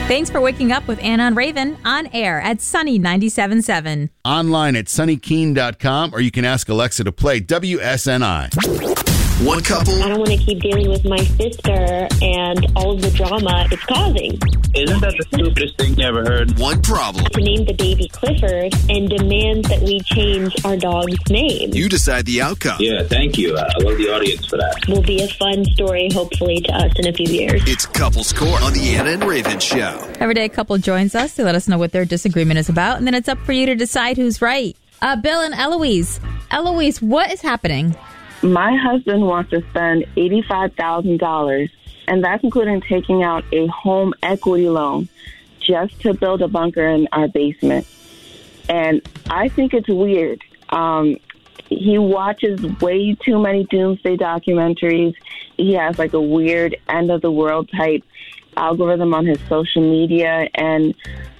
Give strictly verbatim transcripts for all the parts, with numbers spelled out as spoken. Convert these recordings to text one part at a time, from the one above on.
Thanks for waking up with Anna and Raven on air at Sunny ninety-seven point seven. Online at sunny keen dot com, or you can ask Alexa to play W S N I. One couple. I don't want to keep dealing with my sister and all of the drama it's causing. Isn't that the stupidest thing you ever heard? One problem. To name the baby Clifford and demand that we change our dog's name. You decide the outcome. Yeah, thank you. Uh, I love the audience for that. Will be a fun story, hopefully, to us in a few years. It's Couples Court on the Anna and Raven Show. Every day a couple joins us to let us know what their disagreement is about, and then it's up for you to decide who's right. Uh, Bill and Eloise. Eloise, what is happening? My husband wants to spend eighty-five thousand dollars, and that's including taking out a home equity loan just to build a bunker in our basement. And I think it's weird. Um, he watches way too many doomsday documentaries. He has like a weird end of the world type algorithm on his social media. And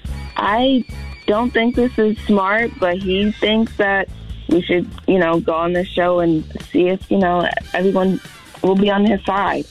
I don't think this is smart, but he thinks that we should, you know, go on this show and see if, you know, everyone will be on his side.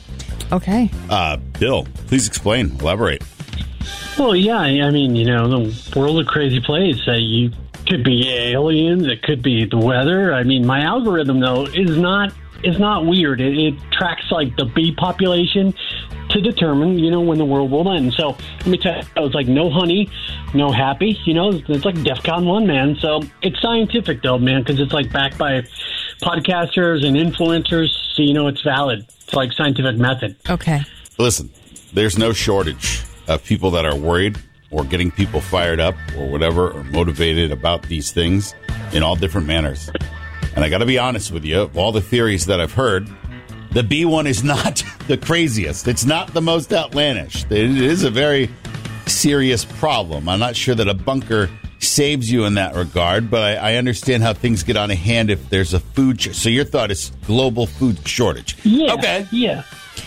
Okay. Uh, Bill, please explain, elaborate. Well, yeah, I mean, you know, the world of crazy place. Uh, you could be aliens, it could be the weather. I mean, my algorithm, though, is not is not weird. It, it tracks, like, the bee population to determine, you know, when the world will end. So let me tell you, it's like no honey, no happy. You know, it's like DEFCON one, man. So it's scientific, though, man, because it's like backed by podcasters and influencers. So, you know, it's valid. It's like scientific method. Okay. Listen, there's no shortage of people that are worried or getting people fired up or whatever, or motivated about these things in all different manners. And I got to be honest with you, of all the theories that I've heard, the B one is not the craziest. It's not the most outlandish. It is a very serious problem. I'm not sure that a bunker saves you in that regard, but I, I understand how things get out of hand if there's a food shortage. So your thought is global food shortage. Yeah. Okay. Yeah.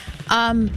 Um,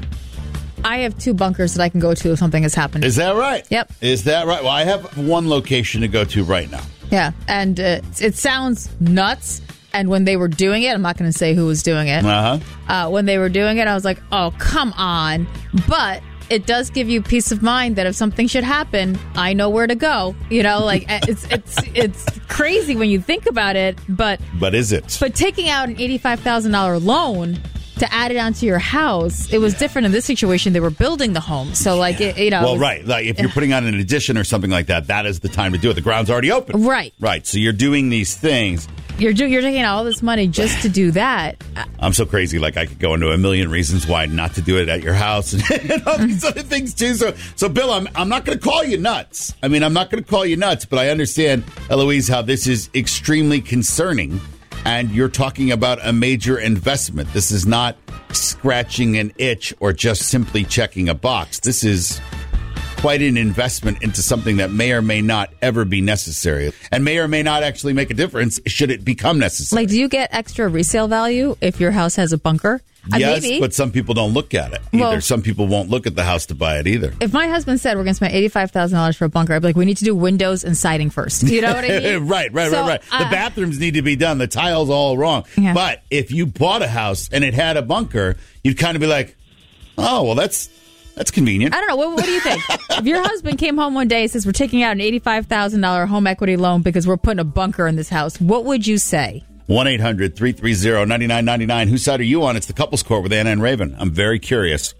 I have two bunkers that I can go to if something has happened. Is that right? Yep. Is that right? Well, I have one location to go to right now. Yeah, and uh, it sounds nuts. And when they were doing it, I'm not going to say who was doing it. Uh-huh. Uh, when they were doing it, I was like, oh, come on. But it does give you peace of mind that if something should happen, I know where to go. You know, like it's it's it's crazy when you think about it. But but is it? But taking out an eighty-five thousand dollars loan to add it onto your house, it was different in this situation. They were building the home. So, like, it, you know. Well, right. Like, if you're putting on an addition or something like that, that is the time to do it. The ground's already open. Right. Right. So you're doing these things. You're do, you're taking out all this money just to do that. I'm so crazy. Like, I could go into a million reasons why not to do it at your house and, and all these other things, too. So, so Bill, I'm, I'm not going to call you nuts. I mean, I'm not going to call you nuts, but I understand, Eloise, how this is extremely concerning. And you're talking about a major investment. This is not scratching an itch or just simply checking a box. This is quite an investment into something that may or may not ever be necessary and may or may not actually make a difference should it become necessary. Like, do you get extra resale value if your house has a bunker? Yes, uh, maybe. But some people don't look at it either. Well, some people won't look at the house to buy it either. If my husband said we're going to spend eighty-five thousand dollars for a bunker, I'd be like, we need to do windows and siding first. You know what I mean? right, right, so, right, right. The uh, bathrooms need to be done. The tile's all wrong. Yeah. But if you bought a house and it had a bunker, you'd kind of be like, oh, well, that's that's convenient. I don't know. What, what do you think? If your husband came home one day and says we're taking out an eighty-five thousand dollars home equity loan because we're putting a bunker in this house, what would you say? one eight hundred three three zero nine nine nine nine. Whose side are you on? It's the Couples Court with Anna and Raven. I'm very curious.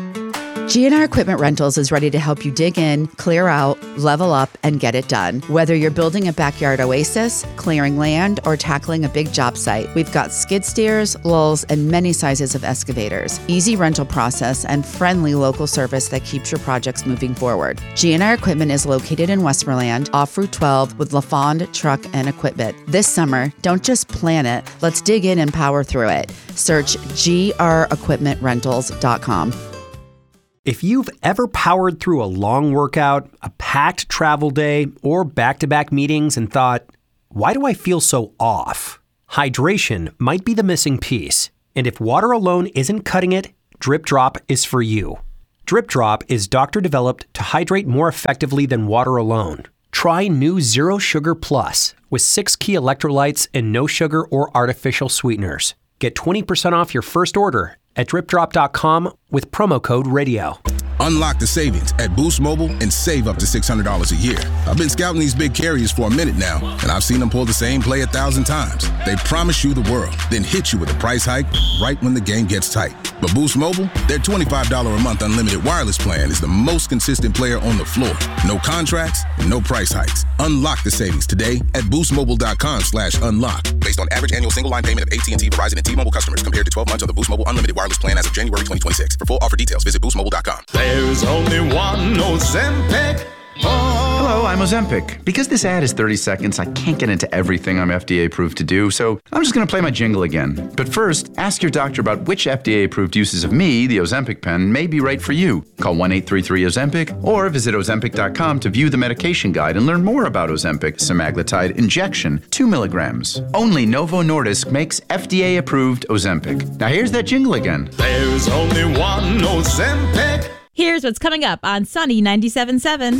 G and R Equipment Rentals is ready to help you dig in, clear out, level up, and get it done. Whether you're building a backyard oasis, clearing land, or tackling a big job site, we've got skid steers, lulls, and many sizes of excavators. Easy rental process and friendly local service that keeps your projects moving forward. G and R Equipment is located in Westmoreland, off Route twelve with LaFond Truck and Equipment. This summer, don't just plan it. Let's dig in and power through it. Search G R equipment rentals dot com. If you've ever powered through a long workout, a packed travel day, or back-to-back meetings and thought, why do I feel so off? Hydration might be the missing piece. And if water alone isn't cutting it, Drip Drop is for you. Drip Drop is doctor-developed to hydrate more effectively than water alone. Try new Zero Sugar Plus with six key electrolytes and no sugar or artificial sweeteners. Get twenty percent off your first order at drip drop dot com with promo code radio. Unlock the savings at Boost Mobile and save up to six hundred dollars a year. I've been scouting these big carriers for a minute now, and I've seen them pull the same play a thousand times. They promise you the world, then hit you with a price hike right when the game gets tight. But Boost Mobile, their twenty-five dollars a month unlimited wireless plan is the most consistent player on the floor. No contracts, no price hikes. Unlock the savings today at boostmobile.com slash unlock. Based on average annual single line payment of A T and T, Verizon, and T-Mobile customers compared to twelve months of the Boost Mobile unlimited wireless plan as of January twenty twenty-six. For full offer details, visit boost mobile dot com. There's only one Ozempic. Oh. Hello, I'm Ozempic. Because this ad is thirty seconds, I can't get into everything I'm F D A approved to do, so I'm just going to play my jingle again. But first, ask your doctor about which F D A approved uses of me, the Ozempic pen, may be right for you. Call one eight three three Ozempic or visit Ozempic dot com to view the medication guide and learn more about Ozempic semaglutide injection, two milligrams. Only Novo Nordisk makes F D A approved Ozempic. Now here's that jingle again. There's only one Ozempic. Here's what's coming up on Sunny ninety-seven point seven.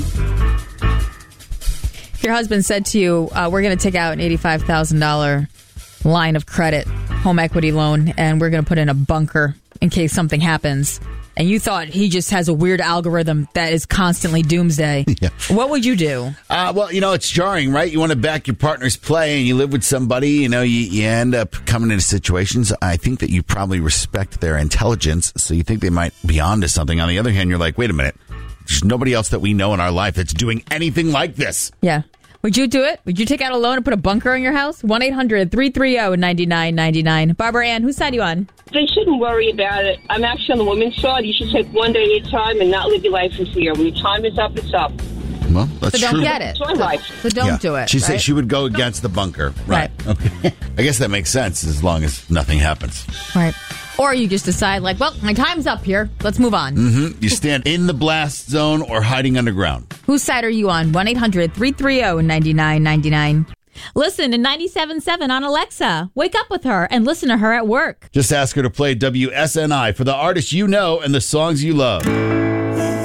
If your husband said to you, uh, we're going to take out an eighty-five thousand dollars line of credit, home equity loan, and we're going to put in a bunker in case something happens, and you thought he just has a weird algorithm that is constantly doomsday, yeah. What would you do? Uh, well, you know, it's jarring, right? You want to back your partner's play and you live with somebody, you know, you, you end up coming into situations. I think that you probably respect their intelligence, so you think they might be onto something. On the other hand, you're like, wait a minute. There's nobody else that we know in our life that's doing anything like this. Yeah. Would you do it? Would you take out a loan and put a bunker in your house? one eight hundred three three zero nine nine nine nine. Barbara Ann, whose side are you on? They shouldn't worry about it. I'm actually on the women's side. You should take one day at a time and not live your life in fear. When your time is up, it's up. Well, that's so don't true. get it. It's my life. So don't yeah. do it. She right? said she would go against the bunker. Right. right. Okay. I guess that makes sense as long as nothing happens. Right. Or you just decide, like, well, my time's up here. Let's move on. Mm-hmm. You stand in the blast zone or hiding underground. Whose side are you on? one eight hundred three three zero nine nine nine nine. Listen to ninety-seven point seven on Alexa. Wake up with her and listen to her at work. Just ask her to play W S N I for the artists you know and the songs you love.